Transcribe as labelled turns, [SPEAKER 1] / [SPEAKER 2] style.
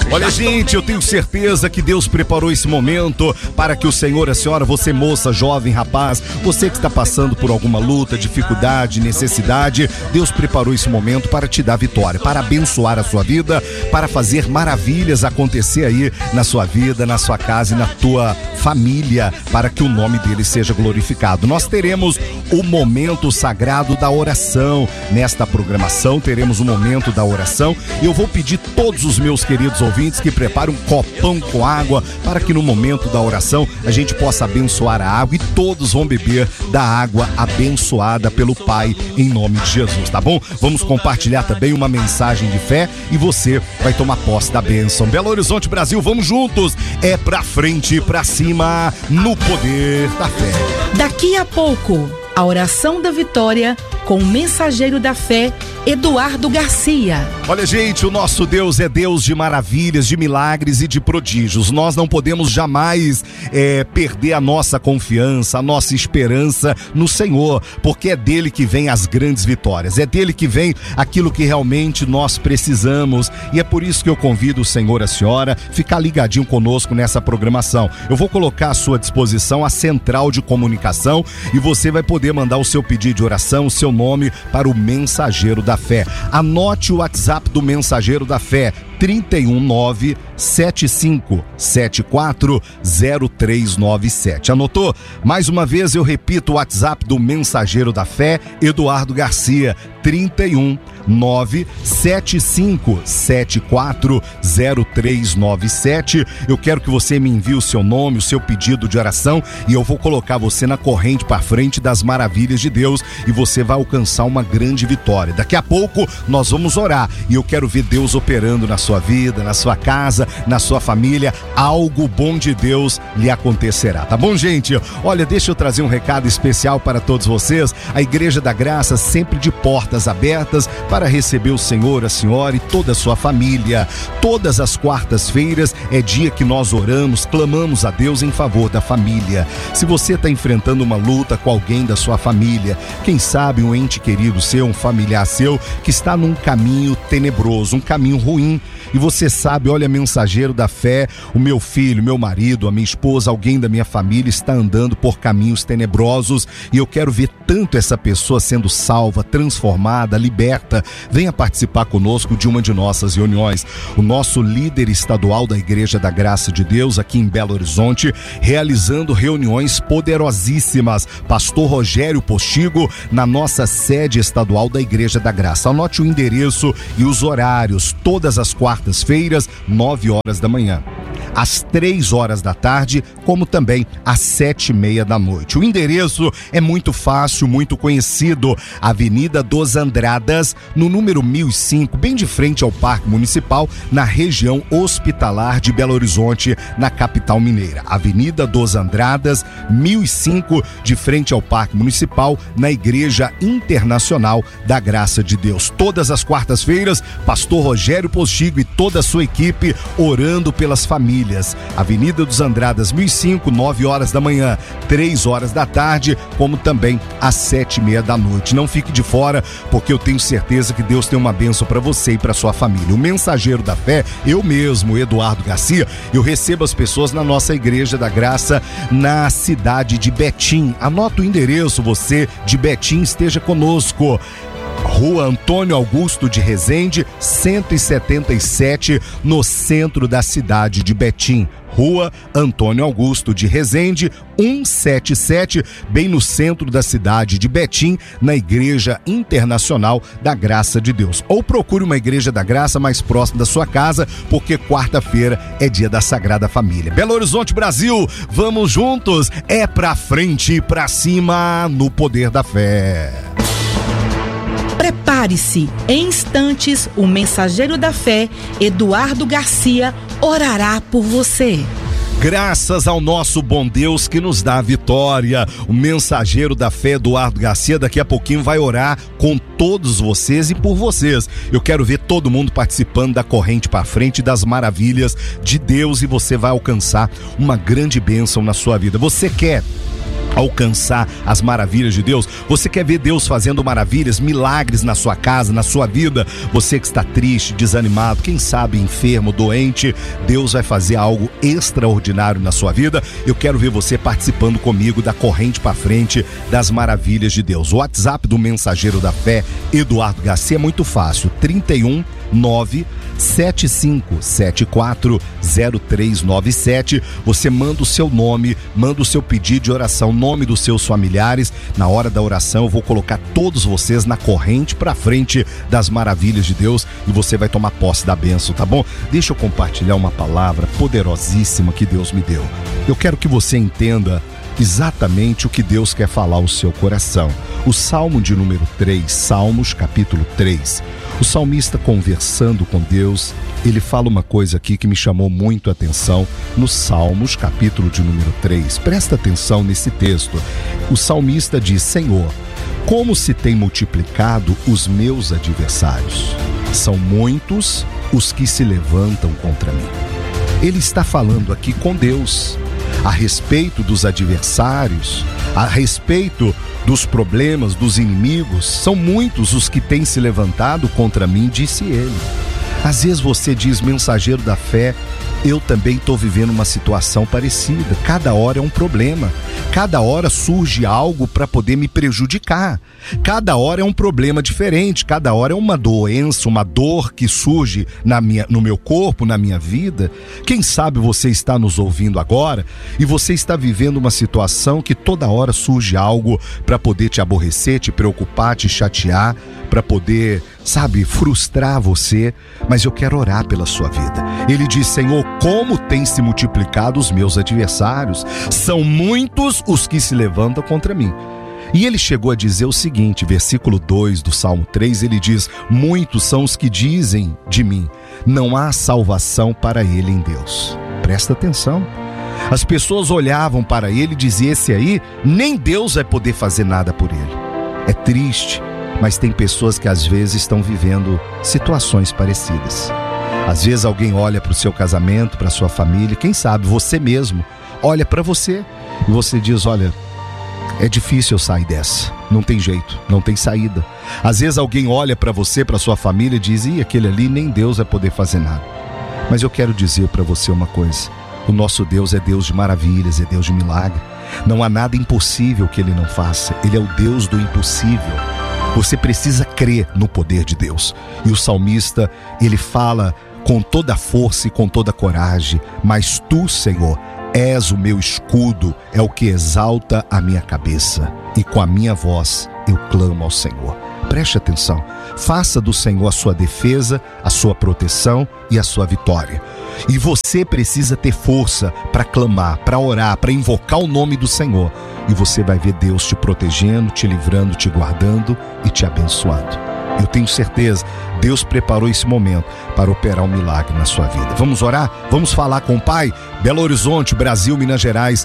[SPEAKER 1] Olha, gente, eu tenho certeza que Deus preparou esse momento para que o Senhor, a senhora, você moça, jovem, rapaz, você que está passando por alguma luta, dificuldade, necessidade, Deus preparou esse momento para te dar vitória, para abençoar a sua vida, para fazer maravilhas acontecer aí na sua vida, na sua casa e na tua família, para que o nome dele seja glorificado. Nós teremos o momento sagrado da oração. Nesta programação teremos o momento da oração. Eu vou pedir todos os meus queridos ouvintes que preparem um copão com água para que no momento da oração a gente possa abençoar a água e todos vão beber da água abençoada pelo Pai em nome de Jesus, tá bom? Vamos compartilhar também uma mensagem de fé e você vai tomar posse da bênção. Belo Horizonte, Brasil, vamos juntos, é pra frente e pra cima no poder da fé.
[SPEAKER 2] Daqui a pouco, a oração da vitória com o mensageiro da fé, Eduardo Garcia.
[SPEAKER 1] Olha, gente, o nosso Deus é Deus de maravilhas, de milagres e de prodígios. Nós não podemos jamais perder a nossa confiança, a nossa esperança no Senhor, porque é dele que vem as grandes vitórias, é dele que vem aquilo que realmente nós precisamos, e é por isso que eu convido o Senhor, a senhora, ficar ligadinho conosco nessa programação. Eu vou colocar à sua disposição a central de comunicação e você vai poder mandar o seu pedido de oração, o seu nome para o Mensageiro da Fé. Anote o WhatsApp do Mensageiro da Fé, 319-7574-0397. Anotou? Mais uma vez eu repito o WhatsApp do Mensageiro da Fé, Eduardo Garcia, 319-7574-0397. Eu quero que você me envie o seu nome, o seu pedido de oração e eu vou colocar você na corrente para frente das maravilhas de Deus e você vai alcançar uma grande vitória. Daqui a pouco nós vamos orar e eu quero ver Deus operando na sua vida, na sua casa, na sua família. Algo bom de Deus lhe acontecerá, tá bom, gente? Olha, deixa eu trazer um recado especial para todos vocês. A Igreja da Graça sempre de portas abertas para receber o Senhor, a senhora e toda a sua família. Todas as quartas-feiras é dia que nós oramos, clamamos a Deus em favor da família. Se você está enfrentando uma luta com alguém da sua família, quem sabe um ente querido seu, um familiar seu, que está num caminho tenebroso, um caminho ruim, e você sabe, olha, mensageiro da fé, o meu filho, meu marido, a minha esposa, alguém da minha família está andando por caminhos tenebrosos e eu quero ver tanto essa pessoa sendo salva, transformada, liberta. Venha participar conosco de uma de nossas reuniões. O nosso líder estadual da Igreja da Graça de Deus aqui em Belo Horizonte, realizando reuniões poderosíssimas. Pastor Rogério Postigo, na nossa sede estadual da Igreja da Graça. Anote o endereço e os horários, todas as quartas-feiras, 9 horas da manhã, às 3 horas da tarde, como também às 7:30 da noite. O endereço é muito fácil, muito conhecido, Avenida dos Andradas, no número 1005, bem de frente ao Parque Municipal, na região hospitalar de Belo Horizonte, na capital mineira. Avenida dos Andradas, 1005, de frente ao Parque Municipal, na Igreja Internacional da Graça de Deus. Todas as quartas-feiras, Pastor Rogério Postigo e toda a sua equipe orando pelas famílias. Avenida dos Andradas, 1005, 9 horas da manhã, 3 horas da tarde, como também às 7:30 da noite. Não fique de fora, porque eu tenho certeza que Deus tem uma bênção para você e para sua família. O Mensageiro da Fé, eu mesmo, Eduardo Garcia, eu recebo as pessoas na nossa Igreja da Graça na cidade de Betim. Anota o endereço, você de Betim, esteja conosco. Rua Antônio Augusto de Rezende, 177, no centro da cidade de Betim. Rua Antônio Augusto de Rezende, 177, bem no centro da cidade de Betim, na Igreja Internacional da Graça de Deus. Ou procure uma Igreja da Graça mais próxima da sua casa, porque quarta-feira é dia da Sagrada Família. Belo Horizonte, Brasil, vamos juntos, é pra frente e pra cima no poder da fé.
[SPEAKER 2] Prepare-se, em instantes, o Mensageiro da Fé, Eduardo Garcia, orará por você.
[SPEAKER 1] Graças ao nosso bom Deus que nos dá a vitória. O Mensageiro da Fé, Eduardo Garcia, daqui a pouquinho vai orar com todos vocês e por vocês. Eu quero ver todo mundo participando da corrente para frente das maravilhas de Deus e você vai alcançar uma grande bênção na sua vida. Você quer alcançar as maravilhas de Deus? Você quer ver Deus fazendo maravilhas, milagres na sua casa, na sua vida? Você que está triste, desanimado, quem sabe enfermo, doente, Deus vai fazer algo extraordinário na sua vida. Eu quero ver você participando comigo da Corrente para Frente das Maravilhas de Deus. O WhatsApp do Mensageiro da Fé, Eduardo Garcia, é muito fácil, 31975740397. Você manda o seu nome, manda o seu pedido de oração, nome dos seus familiares. Na hora da oração eu vou colocar todos vocês na Corrente para Frente das Maravilhas de Deus e você vai tomar posse da bênção, tá bom? Deixa eu compartilhar uma palavra poderosíssima que Deus me deu. Eu quero que você entenda exatamente o que Deus quer falar ao seu coração. O Salmo de número 3, Salmos capítulo 3. O salmista conversando com Deus, ele fala uma coisa aqui que me chamou muito a atenção no Salmos capítulo de número 3. Presta atenção nesse texto. O salmista diz: Senhor, como se tem multiplicado os meus adversários. São muitos os que se levantam contra mim. Ele está falando aqui com Deus a respeito dos adversários, a respeito dos problemas, dos inimigos. São muitos os que têm se levantado contra mim, disse ele. Às vezes você diz: mensageiro da fé, eu também estou vivendo uma situação parecida. Cada hora é um problema, cada hora surge algo para poder me prejudicar, cada hora é um problema diferente, cada hora é uma doença, uma dor que surge no meu corpo, na minha vida. Quem sabe você está nos ouvindo agora e você está vivendo uma situação que toda hora surge algo para poder te aborrecer, te preocupar, te chatear, para poder, frustrar você. Mas eu quero orar pela sua vida. Ele diz: Senhor, como tem se multiplicado os meus adversários, são muitos os que se levantam contra mim. E ele chegou a dizer o seguinte, versículo 2 do Salmo 3, ele diz: muitos são os que dizem de mim, não há salvação para ele em Deus. Presta atenção. As pessoas olhavam para ele e diziam: esse aí, nem Deus vai poder fazer nada por ele. É triste, mas tem pessoas que às vezes estão vivendo situações parecidas. Às vezes alguém olha para o seu casamento, para a sua família, quem sabe você mesmo olha para você e você diz: olha, é difícil eu sair dessa, não tem jeito, não tem saída. Às vezes alguém olha para você, para a sua família e diz: ih, aquele ali nem Deus vai poder fazer nada. Mas eu quero dizer para você uma coisa: o nosso Deus é Deus de maravilhas, é Deus de milagre. Não há nada impossível que Ele não faça. Ele é o Deus do impossível. Você precisa crer no poder de Deus. E o salmista, ele fala com toda a força e com toda a coragem: mas tu, Senhor, és o meu escudo, é o que exalta a minha cabeça, e com a minha voz eu clamo ao Senhor. Preste atenção, faça do Senhor a sua defesa, a sua proteção e a sua vitória. E você precisa ter força para clamar, para orar, para invocar o nome do Senhor. E você vai ver Deus te protegendo, te livrando, te guardando e te abençoando. Eu tenho certeza, Deus preparou esse momento para operar um milagre na sua vida. Vamos orar? Vamos falar com o Pai? Belo Horizonte, Brasil, Minas Gerais,